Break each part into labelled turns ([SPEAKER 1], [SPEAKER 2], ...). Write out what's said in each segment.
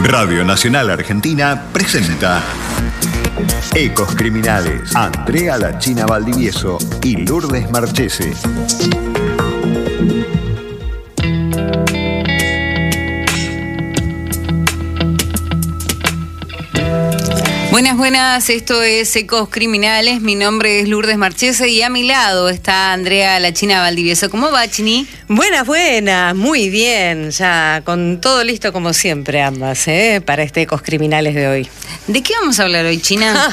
[SPEAKER 1] Radio Nacional Argentina presenta Ecos Criminales. Andrea La China Valdivieso y Lourdes Marchese.
[SPEAKER 2] Buenas, esto es Ecos Criminales, mi nombre es Lourdes Marchese y a mi lado está Andrea La China Valdivieso. ¿Cómo va, Chini?
[SPEAKER 3] Buenas, muy bien, ya con todo listo como siempre ambas, para este Ecos Criminales de hoy.
[SPEAKER 2] ¿De qué vamos a hablar hoy, China?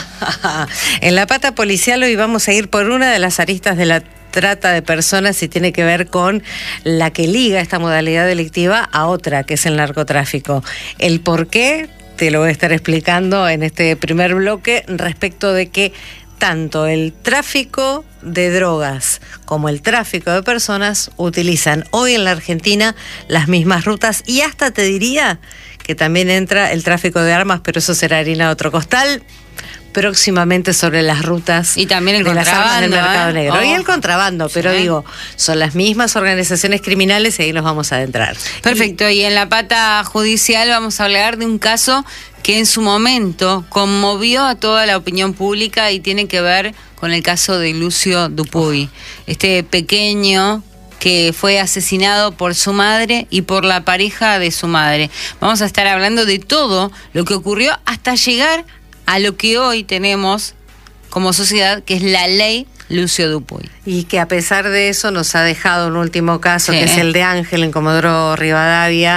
[SPEAKER 3] En la pata policial hoy vamos a ir por una de las aristas de la trata de personas y tiene que ver con la que liga esta modalidad delictiva a otra, que es el narcotráfico. El por qué te lo voy a estar explicando en este primer bloque respecto de que tanto el tráfico de drogas como el tráfico de personas utilizan hoy en la Argentina las mismas rutas y hasta te diría que también entra el tráfico de armas, pero eso será harina de otro costal. Próximamente sobre las rutas
[SPEAKER 2] y también el
[SPEAKER 3] de las armas del mercado negro. Y el contrabando, pero sí, digo, son las mismas organizaciones criminales y ahí nos vamos a adentrar.
[SPEAKER 2] Perfecto, y en la pata judicial vamos a hablar de un caso que en su momento conmovió a toda la opinión pública y tiene que ver con el caso de Lucio Dupuy, este pequeño que fue asesinado por su madre y por la pareja de su madre. Vamos a estar hablando de todo lo que ocurrió hasta llegar a lo que hoy tenemos como sociedad, que es la ley Lucio Dupuy.
[SPEAKER 3] Y que a pesar de eso nos ha dejado un último caso, sí, que es el de Ángel en Comodoro Rivadavia,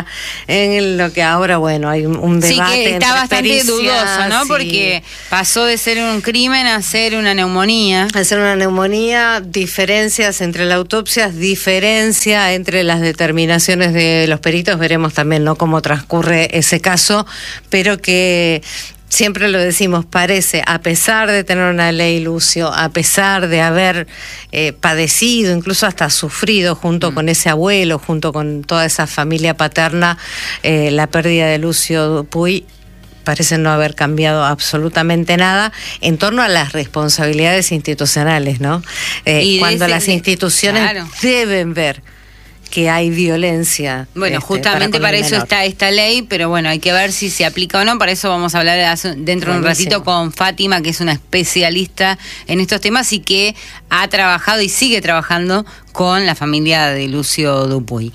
[SPEAKER 3] en lo que ahora, bueno, hay un debate.
[SPEAKER 2] Sí, que está bastante dudoso, ¿no? Sí. Porque pasó de ser un crimen a ser una neumonía.
[SPEAKER 3] A ser una neumonía, diferencias entre las autopsias, diferencia entre las determinaciones de los peritos, veremos también, ¿no?, cómo transcurre ese caso, pero que siempre lo decimos, parece, a pesar de tener una ley, Lucio, a pesar de haber padecido, incluso hasta sufrido junto con ese abuelo, junto con toda esa familia paterna, la pérdida de Lucio Dupuy, parece no haber cambiado absolutamente nada en torno a las responsabilidades institucionales, ¿no? Cuando las instituciones deben ver que hay violencia.
[SPEAKER 2] Bueno, justamente para eso está esta ley, pero bueno, hay que ver si se aplica o no. Para eso vamos a hablar dentro de un ratito con Fátima, que es una especialista en estos temas y que ha trabajado y sigue trabajando con la familia de Lucio Dupuy.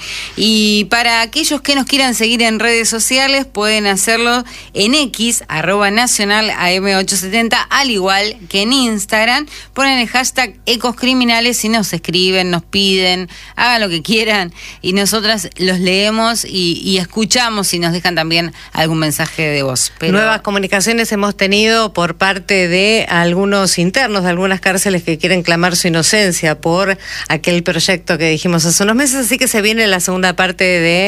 [SPEAKER 2] Y para aquellos que nos quieran seguir en redes sociales, pueden hacerlo en X, @nacional AM870, al igual que en Instagram. Ponen el hashtag Ecos Criminales y nos escriben, nos piden, hagan lo que quieran y nosotras los leemos y escuchamos y nos dejan también algún mensaje de voz. Pero
[SPEAKER 3] nuevas comunicaciones hemos tenido por parte de algunos internos de algunas cárceles que quieren clamar su inocencia por aquel proyecto que dijimos hace unos meses, así que se viene la segunda parte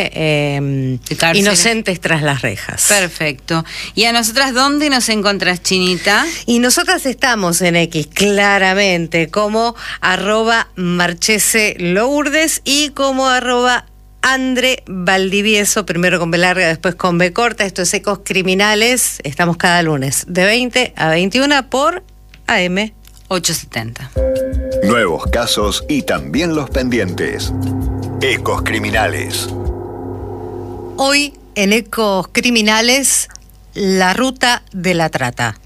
[SPEAKER 3] de Inocentes tras las rejas.
[SPEAKER 2] Perfecto. ¿Y a nosotras dónde nos encontrás, Chinita?
[SPEAKER 3] Y nosotras estamos en X, claramente, como @Marchese Lourdes y como @Andre Valdivieso, primero con B larga, después con B corta. Esto es Ecos Criminales. Estamos cada lunes de 20 a 21 por AM870.
[SPEAKER 1] Nuevos casos y también los pendientes. Ecos Criminales.
[SPEAKER 3] Hoy en Ecos Criminales, la ruta de la trata.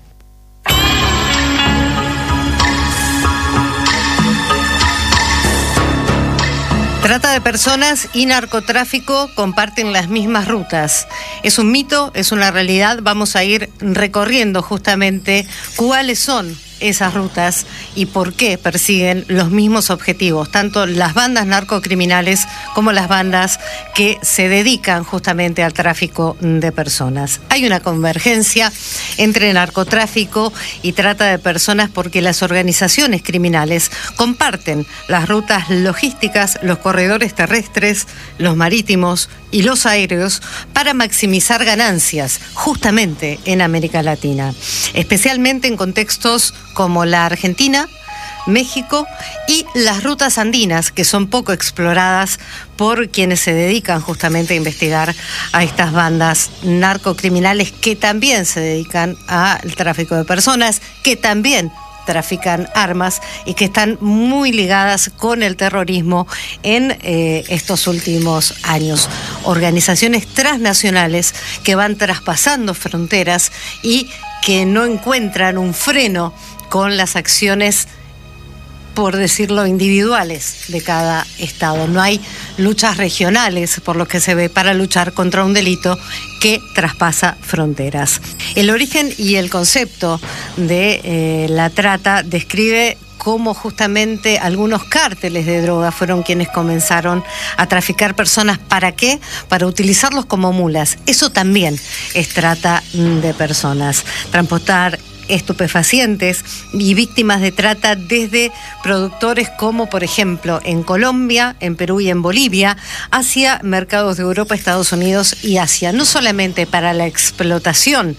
[SPEAKER 3] Trata de personas y narcotráfico comparten las mismas rutas. ¿Es un mito? ¿Es una realidad? Vamos a ir recorriendo justamente cuáles son esas rutas y por qué persiguen los mismos objetivos, tanto las bandas narcocriminales como las bandas que se dedican justamente al tráfico de personas. Hay una convergencia entre narcotráfico y trata de personas porque las organizaciones criminales comparten las rutas logísticas, los corredores terrestres, los marítimos y los aéreos para maximizar ganancias justamente en América Latina, especialmente en contextos como la Argentina, México y las rutas andinas, que son poco exploradas por quienes se dedican justamente a investigar a estas bandas narcocriminales que también se dedican al tráfico de personas, que también trafican armas y que están muy ligadas con el terrorismo en estos últimos años. Organizaciones transnacionales que van traspasando fronteras y que no encuentran un freno con las acciones, por decirlo, individuales de cada estado. No hay luchas regionales, por lo que se ve, para luchar contra un delito que traspasa fronteras. El origen y el concepto de la trata describe cómo justamente algunos cárteles de droga fueron quienes comenzaron a traficar personas. ¿Para qué? Para utilizarlos como mulas. Eso también es trata de personas. Transportar estupefacientes y víctimas de trata desde productores como, por ejemplo, en Colombia, en Perú y en Bolivia, hacia mercados de Europa, Estados Unidos y Asia. No solamente para la explotación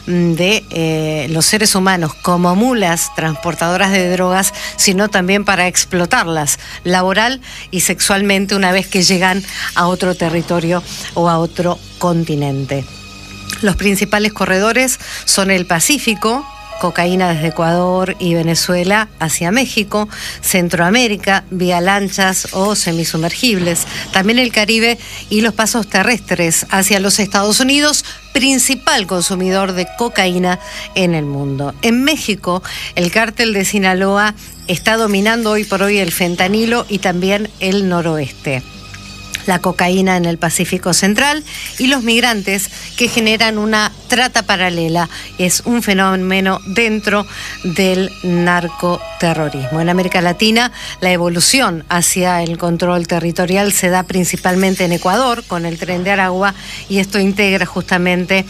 [SPEAKER 3] de los seres humanos como mulas transportadoras de drogas, sino también para explotarlas laboral y sexualmente una vez que llegan a otro territorio o a otro continente. Los principales corredores son el Pacífico, cocaína desde Ecuador y Venezuela hacia México, Centroamérica, vía lanchas o semisumergibles, también el Caribe y los pasos terrestres hacia los Estados Unidos, principal consumidor de cocaína en el mundo. En México, el cártel de Sinaloa está dominando hoy por hoy el fentanilo y también el noroeste. La cocaína en el Pacífico Central y los migrantes que generan una trata paralela. Es un fenómeno dentro del narcoterrorismo. En América Latina, la evolución hacia el control territorial se da principalmente en Ecuador, con el Tren de Aragua, y esto integra justamente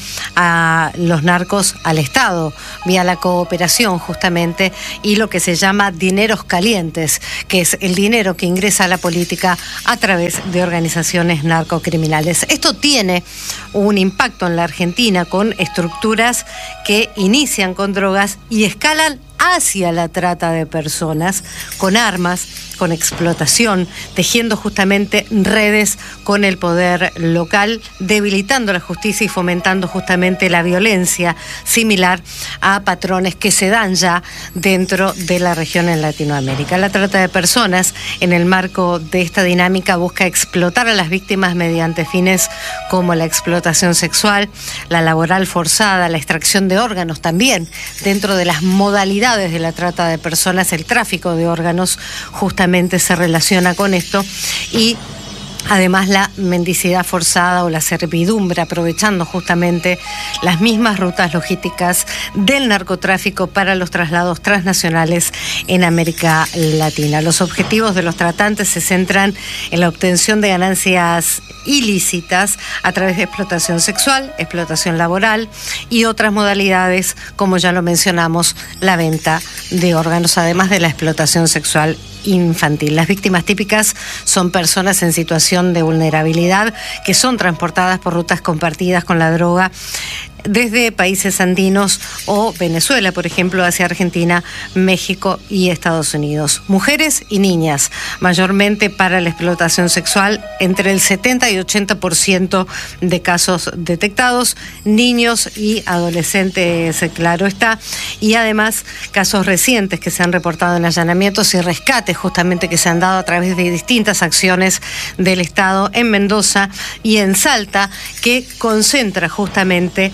[SPEAKER 3] a los narcos al Estado, vía la cooperación justamente, y lo que se llama dineros calientes, que es el dinero que ingresa a la política a través de organizaciones narcocriminales. Esto tiene un impacto en la Argentina con estructuras que inician con drogas y escalan hacia la trata de personas, con armas, con explotación, tejiendo justamente redes con el poder local, debilitando la justicia y fomentando justamente la violencia, similar a patrones que se dan ya dentro de la región en Latinoamérica. La trata de personas, en el marco de esta dinámica, busca explotar a las víctimas mediante fines como la explotación sexual, la laboral forzada, la extracción de órganos también, dentro de las modalidades de la trata de personas. El tráfico de órganos justamente se relaciona con esto, y además la mendicidad forzada o la servidumbre, aprovechando justamente las mismas rutas logísticas del narcotráfico para los traslados transnacionales en América Latina. Los objetivos de los tratantes se centran en la obtención de ganancias ilícitas a través de explotación sexual, explotación laboral y otras modalidades, como ya lo mencionamos, la venta de órganos, además de la explotación sexual infantil. Las víctimas típicas son personas en situación de vulnerabilidad que son transportadas por rutas compartidas con la droga desde países andinos o Venezuela, por ejemplo, hacia Argentina, México y Estados Unidos. Mujeres y niñas, mayormente para la explotación sexual, entre el 70 y 80% de casos detectados, niños y adolescentes, claro está, y además casos recientes que se han reportado en allanamientos y rescates justamente que se han dado a través de distintas acciones del Estado en Mendoza y en Salta, que concentra justamente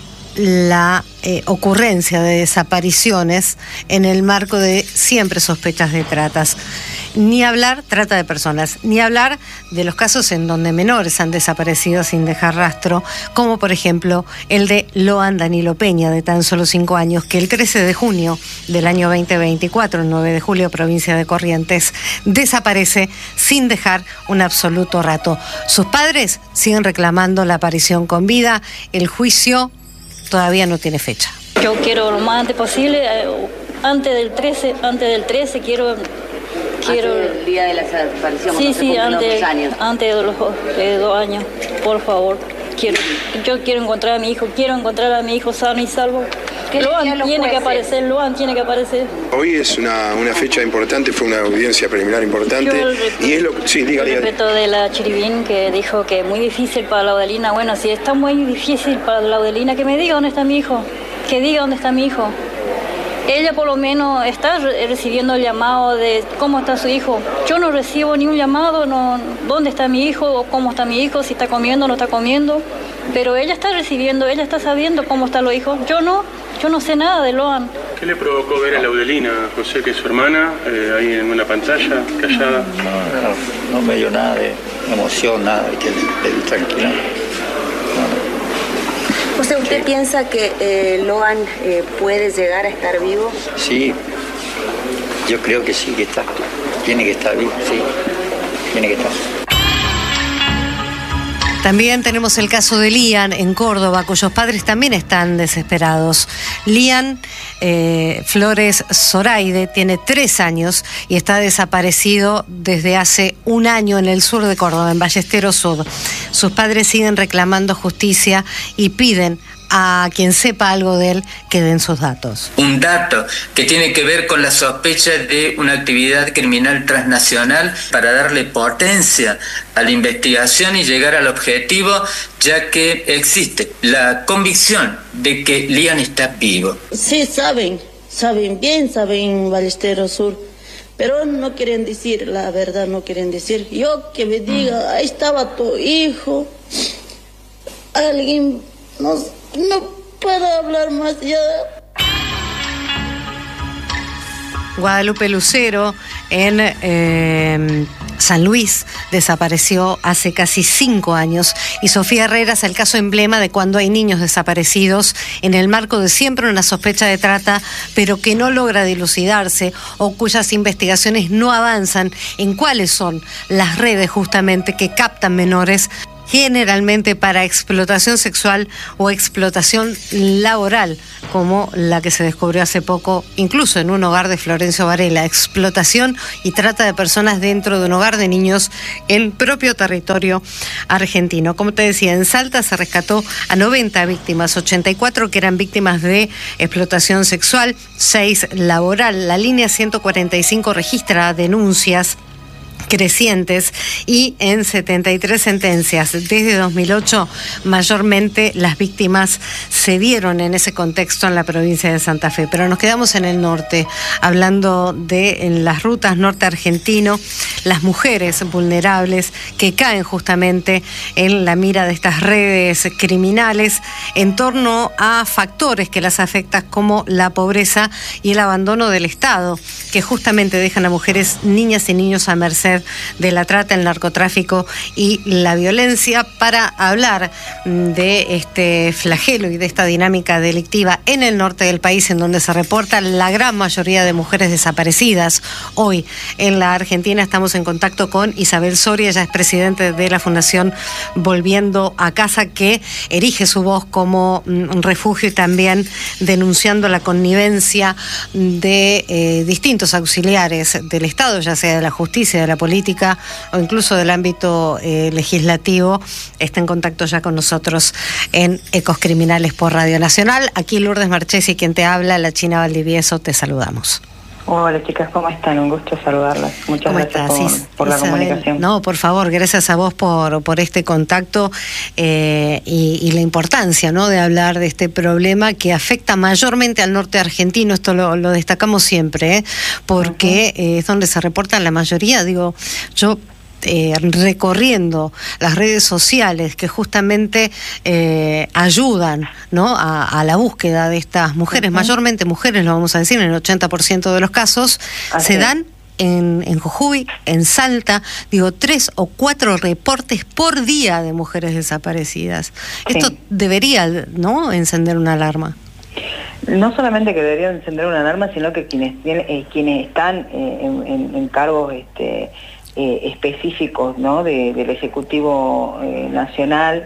[SPEAKER 3] la ocurrencia de desapariciones en el marco de siempre sospechas de tratas. Ni hablar trata de personas, ni hablar de los casos en donde menores han desaparecido sin dejar rastro, como por ejemplo el de Loan Danilo Peña, de tan solo 5 años, que el 13 de junio del año 2024, el 9 de julio, provincia de Corrientes, desaparece sin dejar un absoluto rato. Sus padres siguen reclamando la aparición con vida. El juicio todavía no tiene fecha.
[SPEAKER 4] Yo quiero lo más antes posible, antes del 13 quiero el
[SPEAKER 5] día de la desaparición.
[SPEAKER 4] Sí, antes de 2 años, por favor. Yo quiero encontrar a mi hijo, sano y salvo. Loan tiene que aparecer.
[SPEAKER 6] Hoy es una fecha importante, fue una audiencia preliminar importante.
[SPEAKER 4] Respecto de la Chiribín, que dijo que es muy difícil para Laudelina. Bueno, si está muy difícil para Laudelina, que me diga dónde está mi hijo. Que diga dónde está mi hijo. Ella por lo menos está recibiendo el llamado de cómo está su hijo. Yo no recibo ni un llamado, no, dónde está mi hijo, cómo está mi hijo, si está comiendo o no está comiendo. Pero ella está recibiendo, ella está sabiendo cómo están los hijos. Yo no sé nada de Loan.
[SPEAKER 5] ¿Qué le provocó ver a Laudelina, José, que es su hermana, ahí en una pantalla, callada?
[SPEAKER 7] No me dio nada de emoción, nada de que le di tranquila.
[SPEAKER 8] José, ¿usted piensa que Loan puede llegar a estar vivo?
[SPEAKER 7] Sí, yo creo que sí, que está. Tiene que estar vivo, sí. Tiene que estar.
[SPEAKER 3] También tenemos el caso de Lian en Córdoba, cuyos padres también están desesperados. Lian Flores Zoraide tiene 3 años y está desaparecido desde hace 1 año en el sur de Córdoba, en Ballesteros Sur. Sus padres siguen reclamando justicia y piden a quien sepa algo de él que den sus datos.
[SPEAKER 9] Un dato que tiene que ver con la sospecha de una actividad criminal transnacional para darle potencia a la investigación y llegar al objetivo, ya que existe la convicción de que Lian está vivo.
[SPEAKER 10] Sí, saben bien, saben Ballesteros Sur, pero no quieren decir la verdad, no quieren decir. Yo que me diga, ahí estaba tu hijo, alguien no puedo hablar más ya.
[SPEAKER 3] Guadalupe Lucero en San Luis desapareció hace casi 5 años y Sofía Herrera es el caso emblema de cuando hay niños desaparecidos en el marco de siempre una sospecha de trata, pero que no logra dilucidarse o cuyas investigaciones no avanzan en cuáles son las redes justamente que captan menores, generalmente para explotación sexual o explotación laboral, como la que se descubrió hace poco, incluso en un hogar de Florencio Varela, explotación y trata de personas dentro de un hogar de niños en propio territorio argentino. Como te decía, en Salta se rescató a 90 víctimas, 84 que eran víctimas de explotación sexual, 6 laboral. La línea 145 registra denuncias crecientes y en 73 sentencias desde 2008 mayormente las víctimas se dieron en ese contexto en la provincia de Santa Fe. Pero nos quedamos en el norte, hablando de en las rutas norte argentino, las mujeres vulnerables que caen justamente en la mira de estas redes criminales en torno a factores que las afectan como la pobreza y el abandono del Estado, que justamente dejan a mujeres, niñas y niños a merced de la trata, el narcotráfico y la violencia. Para hablar de este flagelo y de esta dinámica delictiva en el norte del país, en donde se reporta la gran mayoría de mujeres desaparecidas hoy en la Argentina, estamos en contacto con Isabel Soria. Ella es presidente de la Fundación Volviendo a Casa, que erige su voz como un refugio y también denunciando la connivencia de distintos auxiliares del Estado, ya sea de la justicia, de la política o incluso del ámbito legislativo. Está en contacto ya con nosotros en Ecos Criminales por Radio Nacional. Aquí Lourdes Marchesi, quien te habla, la China Valdivieso, te saludamos.
[SPEAKER 11] Hola chicas, ¿cómo están? Un gusto saludarlas. Muchas gracias por la comunicación.
[SPEAKER 3] No, por favor, gracias a vos por este contacto y la importancia, ¿no?, de hablar de este problema que afecta mayormente al norte argentino. Esto lo destacamos siempre, porque es donde se reportan la mayoría. Digo, yo recorriendo las redes sociales que justamente ayudan, ¿no?, a la búsqueda de estas mujeres, mayormente mujeres, lo vamos a decir, en el 80% de los casos, se dan en Jujuy, en Salta, 3 o 4 reportes por día de mujeres desaparecidas. Sí. Esto debería, ¿no?, encender una alarma.
[SPEAKER 11] No solamente que deberían encender una alarma, sino que quienes están en cargos específicos, ¿no?, del Ejecutivo Nacional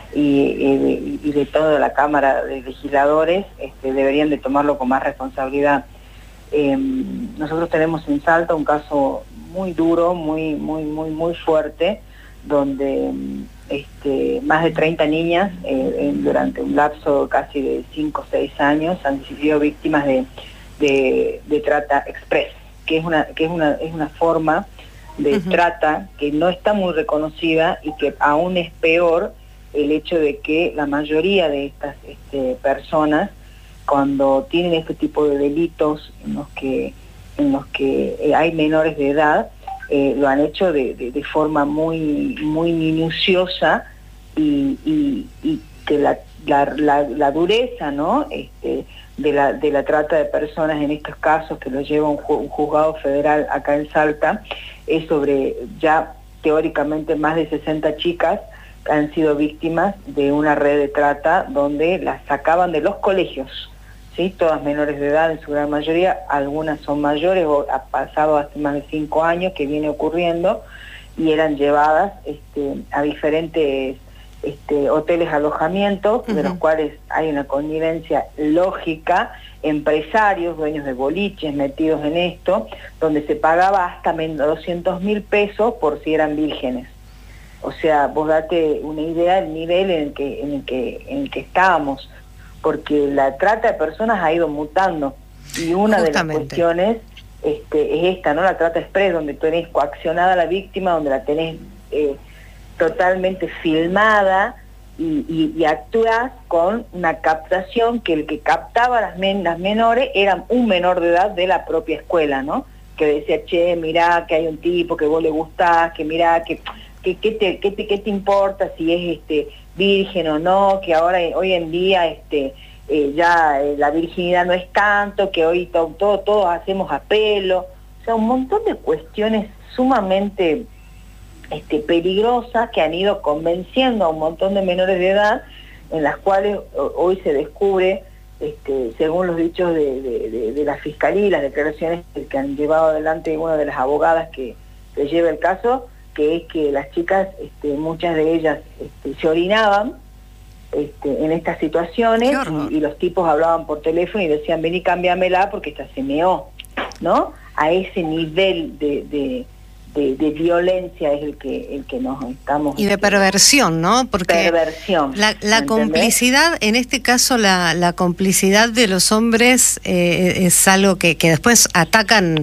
[SPEAKER 11] y de toda la Cámara de Legisladores deberían de tomarlo con más responsabilidad. Nosotros tenemos en Salta un caso muy duro, muy fuerte, donde más de 30 niñas durante un lapso casi de 5 o 6 años han sido víctimas de trata express, que es una forma de trata que no está muy reconocida y que aún es peor el hecho de que la mayoría de estas personas cuando tienen este tipo de delitos en los que hay menores de edad, lo han hecho de forma muy minuciosa y que la dureza, ¿no? de la trata de personas en estos casos, que lo lleva un juzgado federal acá en Salta, es sobre ya teóricamente más de 60 chicas que han sido víctimas de una red de trata donde las sacaban de los colegios, ¿sí? Todas menores de edad en su gran mayoría, algunas son mayores o ha pasado hace más de 5 años que viene ocurriendo, y eran llevadas a diferentes hoteles alojamientos, de los cuales hay una connivencia lógica, empresarios, dueños de boliches metidos en esto, donde se pagaba hasta 200.000 pesos por si eran vírgenes. O sea, vos date una idea del nivel en el que estábamos, porque la trata de personas ha ido mutando, y una de las cuestiones es esta, ¿no? La trata express, donde tenés coaccionada a la víctima, donde la tenés totalmente filmada y actúas con una captación, que el que captaba las menores era un menor de edad de la propia escuela, ¿no? Que decía, che, mirá que hay un tipo que vos le gustás, que mirá que ¿qué te importa si es virgen o no? Que ahora hoy en día ya la virginidad no es tanto, que hoy todos hacemos a pelo. O sea, un montón de cuestiones sumamente peligrosas que han ido convenciendo a un montón de menores de edad, en las cuales hoy se descubre, según los dichos de la fiscalía y las declaraciones que han llevado adelante una de las abogadas que lleva el caso, que es que las chicas, muchas de ellas se orinaban en estas situaciones, y los tipos hablaban por teléfono y decían, vení, cámbiamela porque esta se meó, ¿no? A ese nivel de violencia es el que nos estamos...
[SPEAKER 3] Y de perversión, ¿no? Porque
[SPEAKER 11] perversión.
[SPEAKER 3] La complicidad, en este caso la complicidad de los hombres es algo que después atacan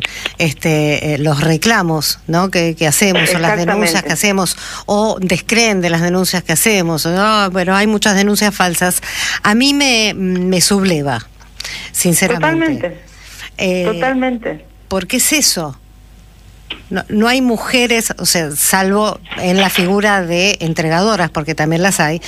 [SPEAKER 3] los reclamos, ¿no? que hacemos, o las denuncias que hacemos, o descreen de las denuncias que hacemos. Bueno, hay muchas denuncias falsas. A mí me subleva, sinceramente.
[SPEAKER 11] Totalmente.
[SPEAKER 3] ¿Por qué es eso? No hay mujeres, o sea, salvo en la figura de entregadoras, porque también las hay,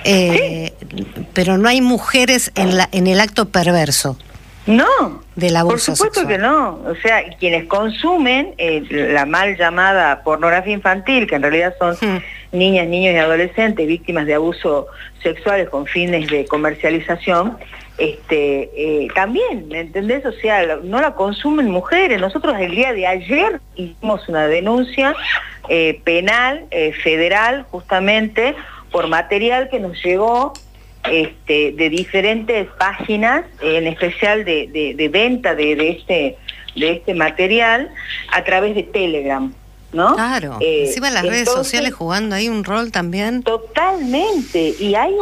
[SPEAKER 3] pero no hay mujeres en el acto perverso.
[SPEAKER 11] No,
[SPEAKER 3] del abuso
[SPEAKER 11] por supuesto
[SPEAKER 3] sexual.
[SPEAKER 11] Que no. O sea, quienes consumen la mal llamada pornografía infantil, que en realidad son niñas, niños y adolescentes víctimas de abuso sexuales con fines de comercialización, también, ¿me entendés? O sea, no la consumen mujeres. Nosotros el día de ayer hicimos una denuncia penal federal, justamente por material que nos llegó de diferentes páginas, en especial de venta de este material a través de Telegram, ¿no?
[SPEAKER 3] Claro, encima las redes sociales jugando ahí un rol también.
[SPEAKER 11] Totalmente, y hay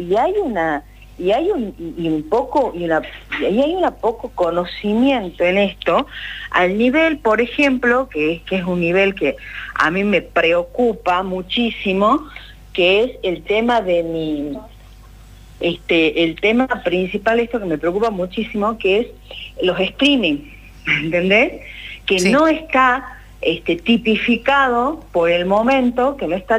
[SPEAKER 11] un poco conocimiento en esto, al nivel, por ejemplo, que es un nivel que a mí me preocupa muchísimo, que es el tema de el tema principal, esto que me preocupa muchísimo, que es los streaming, ¿entendés? Que sí. No está tipificado por el momento,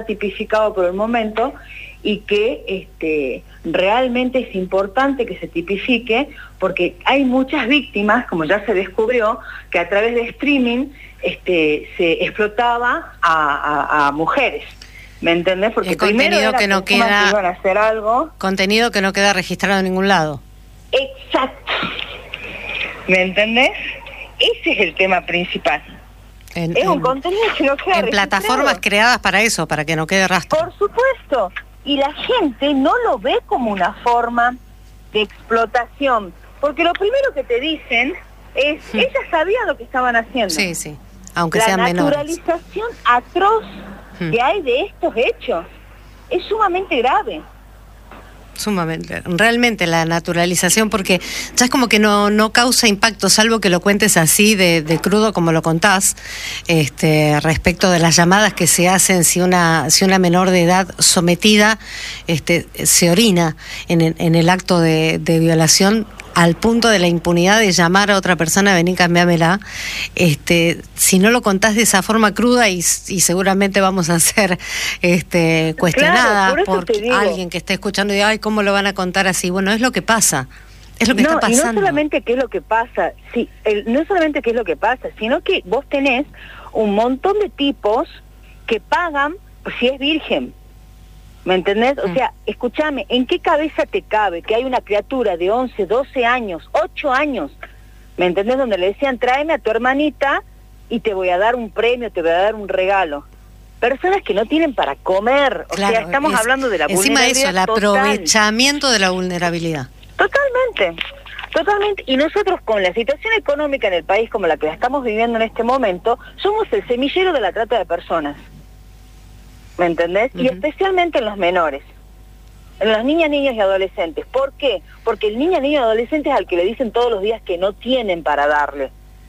[SPEAKER 11] y que realmente es importante que se tipifique, porque hay muchas víctimas, como ya se descubrió, que a través de streaming se explotaba a mujeres. ¿Me entendés? Porque
[SPEAKER 3] el contenido que no queda,
[SPEAKER 11] iban a hacer algo.
[SPEAKER 3] Contenido que no queda registrado en ningún lado.
[SPEAKER 11] Exacto. ¿Me entendés? Ese es el tema principal. Es un contenido que no queda registrado.
[SPEAKER 3] En plataformas creadas para eso, para que no quede rastro.
[SPEAKER 11] Por supuesto. Y la gente no lo ve como una forma de explotación. Porque lo primero que te dicen es, ellas sabían lo que estaban haciendo.
[SPEAKER 3] Sí, sí. Aunque sean menores.
[SPEAKER 11] La naturalización atroz que hay de estos hechos es sumamente grave.
[SPEAKER 3] Sumamente, realmente la naturalización, porque ya es como que no causa impacto, salvo que lo cuentes así de crudo como lo contás, respecto de las llamadas que se hacen si una menor de edad sometida se orina en el acto de violación. al punto de la impunidad de llamar a otra persona, vení, cambiámela, si no lo contás de esa forma cruda y seguramente vamos a ser cuestionada por alguien que esté escuchando y diga, ay, ¿cómo lo van a contar así? Bueno, es lo que pasa. Es lo que está pasando.
[SPEAKER 12] Y no solamente qué es lo que pasa, no solamente qué es lo que pasa, sino que vos tenés un montón de tipos que pagan si es virgen. ¿Me entendés? O sea, escúchame, ¿en qué cabeza te cabe que hay una criatura de 11, 12 años, 8 años, ¿me entendés? Donde le decían, tráeme a tu hermanita y te voy a dar un premio, te voy a dar un regalo. Personas que no tienen para comer, o sea, estamos hablando de la vulnerabilidad.
[SPEAKER 3] Encima de eso, el aprovechamiento de la vulnerabilidad.
[SPEAKER 12] Totalmente. Y nosotros con la situación económica en el país como la que la estamos viviendo en este momento, somos el semillero de la trata de personas. ¿Me entendés? Y especialmente en los menores, en las niñas, niños y adolescentes. ¿Por qué? Porque el niño y adolescente es al que le dicen todos los días que no tienen para darle.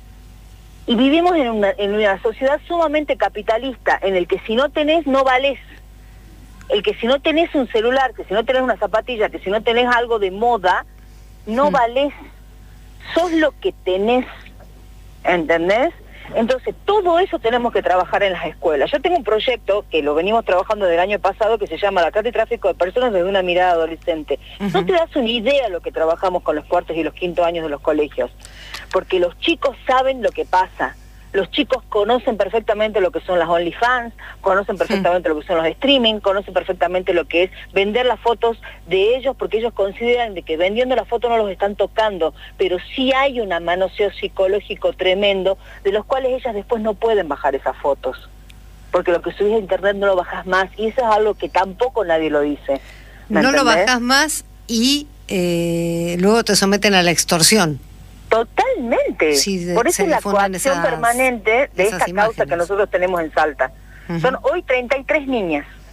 [SPEAKER 12] Y vivimos en una sociedad sumamente capitalista, en el que si no tenés, no valés. El que si no tenés un celular, que si no tenés una zapatilla, que si no tenés algo de moda, no valés. Sos lo que tenés, ¿entendés? Entonces, todo eso tenemos que trabajar en las escuelas. Yo tengo un proyecto que lo venimos trabajando desde el año pasado que se llama La trata y tráfico de personas desde una mirada adolescente. No te das una idea de lo que trabajamos con los cuartos y los quintos años de los colegios, porque los chicos saben lo que pasa. Los chicos conocen perfectamente lo que son las OnlyFans, conocen perfectamente lo que son los streaming, conocen perfectamente lo que es vender las fotos de ellos, porque ellos consideran de que vendiendo las fotos no los están tocando, pero sí hay un manoseo psicológico tremendo, de los cuales ellas después no pueden bajar esas fotos, porque lo que subís a internet no lo bajás más, y eso es algo que tampoco nadie lo dice.
[SPEAKER 3] No lo bajás más y luego te someten a la extorsión.
[SPEAKER 12] Totalmente. Sí, por eso es la coacción permanente de esta causa que nosotros tenemos en Salta. Son hoy 33 niñas